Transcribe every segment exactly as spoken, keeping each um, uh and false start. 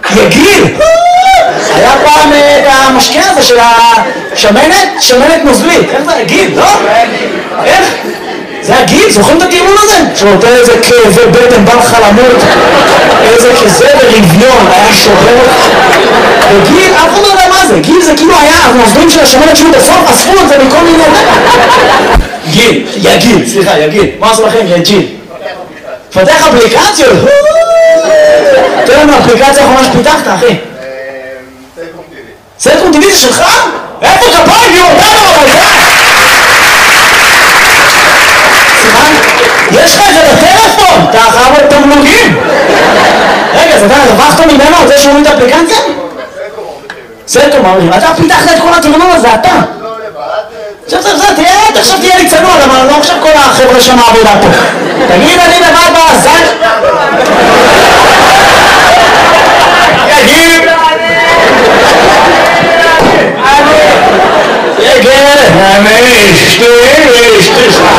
יגיל! היה פעם את המשקיע הזה של השמנת, שמנת נוזלית. איך זה? גיל, לא? איך? זה הגיל, זוכרים את הטיעון הזה? שנותן איזה כאבי בטן, בא לך למות, איזה כזה ברביון, היה שובר. וגיל, אף אחד לא יודע מה זה. גיל זה כאילו היה, הנוזלים של השמנת שהוא בסוף, אספו את זה מכל מיני... גיל, יגיל, סליחה, יגיל. מה עשו לכם? יגיל. פתח אפליקציות. תראה לנו אפליקציה האחרונה שפיתחת, אחי. סלקום טיווי. סלקום טיווי זה שלך? איפה כפיים? יהיו אותנו אבל זה? סליחה? יש לך את זה בטלפון? אתה חייב את תמלוגים. רגע, אז אתה רווחת ממנו על זה שהוא מבין את האפליקציה? סלקום אומרים. אתה פיתחת את כל התמלוג הזה, אתה. עכשיו זה, זה, תהיה, עכשיו תהיה לי צנוע, אבל לא עכשיו כל החבר'ה שם העבודה פה. תגיד, אני לבד בזן... יגיד! יגיד! אני אשתי ואשתי שם.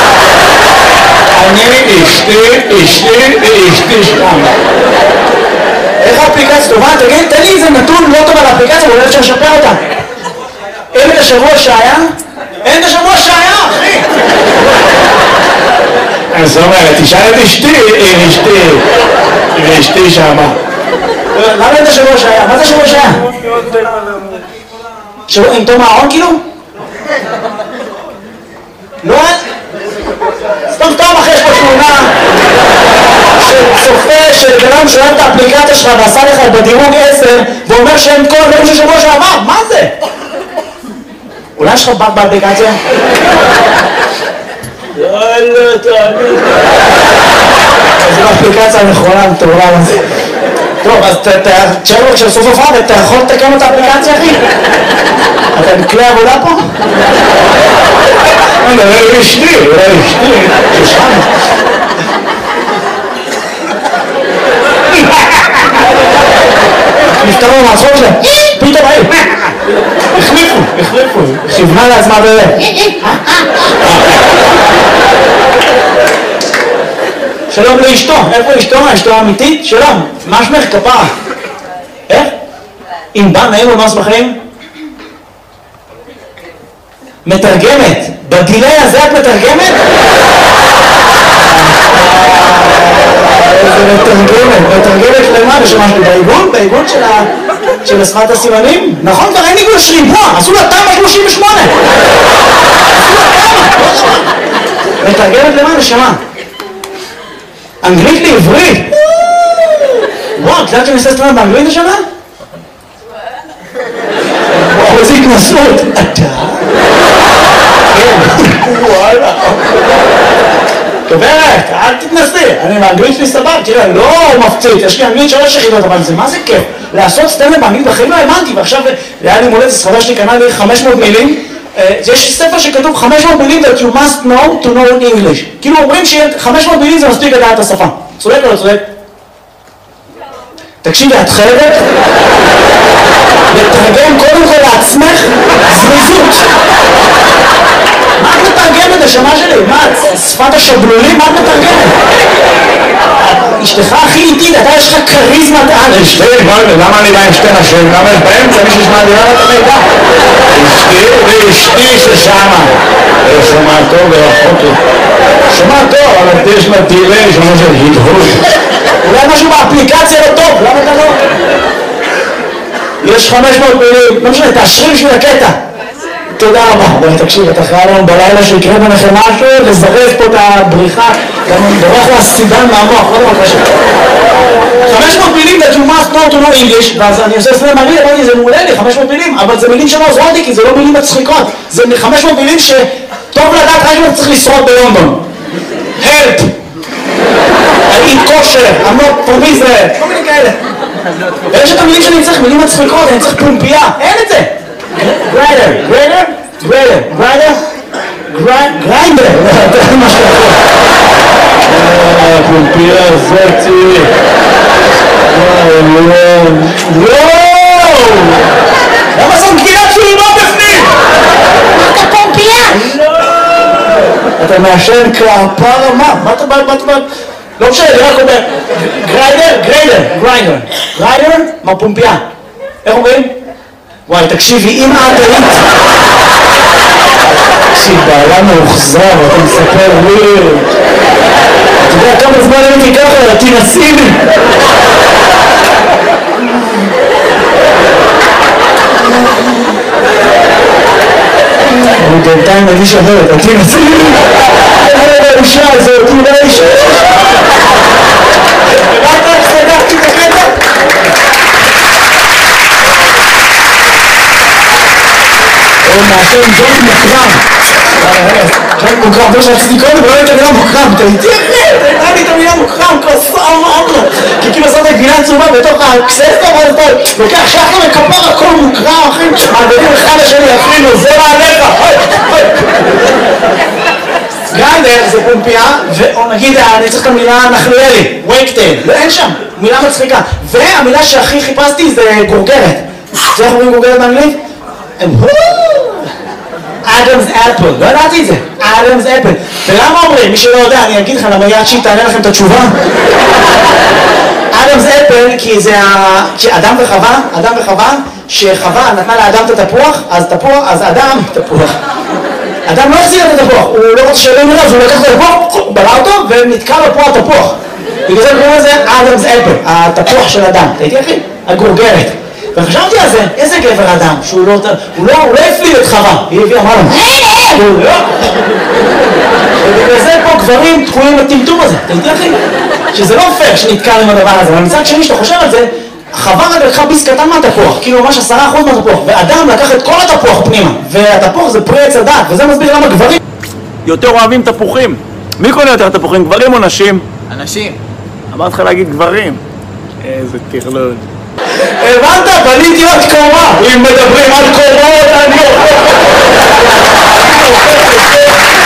אני אשתי, אשתי ואשתי שם. איך האפליקציה טובה? תגיד, תן לי איזה נתון לא טוב על האפליקציה, אבל אפשר לשפר אותה. אין את השבוע שהיה? אין את השבוע שהיה, אחי! אז זאת אומרת, תשאל את אשתי, אשתי, ואשתי שמה. למה אין את השבוע שהיה? מה זה השבוע שהיה? שבוע עם תום הארון כאילו? לא? סתם סתם אחרי יש פה תמונה של צופה של גלם שאוהב את האפליקציה שלך ועשה לך בדירוג עשר ואומר שאין כל הדברים של שבוע שעבר, מה זה? אולי יש לך בת באפליקציה? לא, לא, תאמין. זו האפליקציה הנכונה, מטורלל הזה. טוב, אז תשאר לו כשסוף הופעה, אתה יכול לתקן את האפליקציה, אחי? אתה עם כלי עבודה פה? לא, לא, אשתי, לא, אשתי. ששם. נפתרו מהצחוק שלהם. פתאום היו. החליפו, החליפו. כיוונה לעצמה בזה. שלום לאשתו. איפה אשתו? אשתו האמיתית? שלום. מה שמך? כפרה. איך? אם בא נעים ומאס בחיים? מתרגמת. בגילי הזה את מתרגמת? איזה מתרגמת. מתרגמת למה? בשמה שלי בעיגון? בעיגון של שפת הסימנים? נכון, כבר אין עיגון של ריבוע. עשו לה תמ"א שלושים ושמונה. עשו לה תמ"א. מתרגמת למה? בשמה. אנגלית לעברית. וואו, את יודעת שאני עושה סטרנד באנגלית השנה? וואו, איזה התנסות. אתה? וואלה. גברת, אל תתנסי. אני באנגלית שלי סבב, תראה, לא מפציץ. יש לי אנגלית שלוש יחידות, אבל זה מה זה כיף? לעשות סטנדאפ באנגלית בחיים לא האמנתי, ועכשיו היה לי מולדת, ספרה שלי קנה לי חמש מאות מילים. יש ספר שכתוב חמש מאות מילים that you must know to know English. כאילו אומרים ש-חמש מאות מילים זה מספיק לדעת את השפה. צודק או לא צודק? תקשיבי, את חייבת לתרגם קודם כל לעצמך זריזות. מה את מתרגמת השמה שלי? מה, שפת השבלולים? מה את מתרגמת? אשתך הכי איטית, אתה יש לך קריזמה על אשתי, למה אני בא עם שתי נשים? למה יש באמצע מישהו שמעדירה את המידע? אשתי ואשתי ששמה. שומע טוב ורחוק לי. שומע טוב, אבל יש לה דילי, שומע של הדהוד. אולי משהו באפליקציה לא טוב, למה אתה לא? יש חמש מאות מילים, לא משנה, תאשרי בשביל הקטע. תודה רבה. אבל תקשיב, אתה חייב לנו בלילה שיקרה ביניכם משהו, לזרז פה את הבריחה, גם בורח לסידן מהמוח, לא דבר קשה. חמש מאות מילים that you must know to know English, ואז אני עושה סלם מעניין, אמרתי, זה מעולה לי, חמש מאות מילים, אבל זה מילים שלא עוזרות לי, כי זה לא מילים מצחיקות. זה חמש מאות מילים שטוב לדעת רק אם אתה צריך לשרוד בלונדון. Help! I eat kosher, I'm not from Israel, כל מיני כאלה. ויש את המילים שאני צריך, מילים מצחיקות, אני צריך פומפייה, אין את זה. גריידר, גריידר, גריידר, גריידר, גריידר, זה מה שאתה יכול. פומפייה זאתי. וואו! למה זאת גבינת שולמה בפנים? אתה פומפייה? לא! אתה מעשן כפרה מה? מה אתה בא? מה אתה בא? לא משנה, אני רק אומר, גריידר, גריידר, גריידר, גריידר, מרפומפיה. איך אומרים? וואי, תקשיבי, אם את היית... תקשיב, בעלה מאוחזר, אתה מספר לי... אתה יודע כמה זמן הייתי ככה, תנסי לי. אני בינתיים מרגיש אחרת, תנסי לי. איזה האישה הזאת, אולי האישה. רק רק סגרתי את הקטע. או מאשר עם ג'ון מוקרם. ג'ון מוקרם, זה שרציתי קודם, ולא הייתה מילה מוקרם. תהייתי אחרת, הייתה לי את המילה מוקרם, כוסה אמרנו. כי כאילו עושה את הגבינה צהובה בתוך הקססטה, ואז אתה לוקח שחר וכפר הכל מוקרם, אחי. מעבדים אחד לשני, אפילו, זה מעליך. גריידר זה פומפיה, או נגיד, אני צריך את המילה נחליאלי, וייקטייל, אין שם, מילה מצחיקה. והמילה שהכי חיפשתי זה גורגרת. זה איך אומרים גורגרת באנגלית? אדמס אפל, לא ידעתי את זה, אדמס אפל. ולמה אומרים? מי שלא יודע, אני אגיד לך למה יד שהיא תענה לכם את התשובה. אדמס אפל, כי זה ה... אדם וחווה, אדם וחווה, שחווה נתנה לאדם את התפוח, אז תפוח, אז אדם, תפוח. אדם לא החזיר את התפוח, הוא לא רוצה שלא נראה, אז הוא לקח את התפוח, בלע אותו, ונתקע לו פה התפוח. בגלל זה קוראים לזה אדמס אפל, התפוח של אדם. תהייתי אחי? הגורגרת. וחשבתי על זה, איזה גבר אדם, שהוא לא, הוא לא, הוא לא הפליל את חווה, היא הביאה, אמרה לו, הוא לא. ובגלל זה פה גברים תקועים בטמטום הזה, תהייתי אחי? שזה לא פייר שנתקע עם הדבר הזה, אבל מצד שני שאתה חושב על זה, חווה רק לקחה ביס קטן מהתפוח, כאילו ממש עשרה אחוז מהתפוח, ואדם לקח את כל התפוח פנימה, והתפוח זה פרי עץ הדת, וזה מסביר למה גברים יותר אוהבים תפוחים. מי קונה יותר תפוחים, גברים או נשים? אנשים. אמרת לך להגיד גברים. איזה טרלול. הבנת? בניתי עוד קומה, אם מדברים על